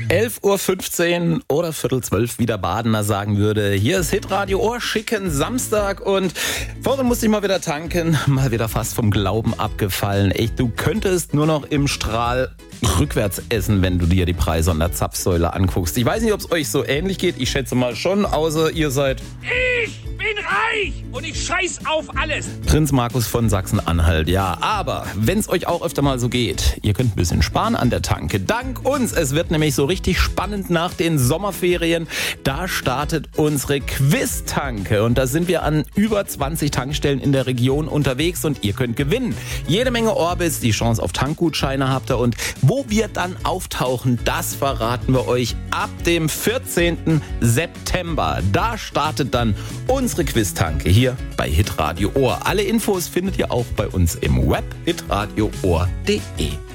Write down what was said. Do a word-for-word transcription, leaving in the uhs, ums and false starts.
elf Uhr fünfzehn oder Viertel zwölf, wie der Badener sagen würde. Hier ist Hitradio Ohr, schicken Samstag und vorhin musste ich mal wieder tanken, mal wieder fast vom Glauben abgefallen. Echt, du könntest nur noch im Strahl rückwärts essen, wenn du dir die Preise an der Zapfsäule anguckst. Ich weiß nicht, ob es euch so ähnlich geht. Ich schätze mal schon, außer ihr seid... Ich bin reich und ich scheiß auf alles. Prinz Markus von Sachsen-Anhalt, ja. Aber wenn es euch auch öfter mal so geht, ihr könnt ein bisschen sparen an der Tanke. Dank uns. Es wird nämlich so richtig spannend nach den Sommerferien. Da startet unsere Quiz-Tanke. Und da sind wir an über zwanzig Tankstellen in der Region unterwegs und ihr könnt gewinnen. Jede Menge Orbits, die Chance auf Tankgutscheine habt ihr. Und wo wir dann auftauchen, das verraten wir euch ab dem vierzehnten September. Da startet dann unsere Quiz-Tanke hier bei Hitradio Ohr. Alle Infos findet ihr auch bei uns im Web hitradio ohr punkt de.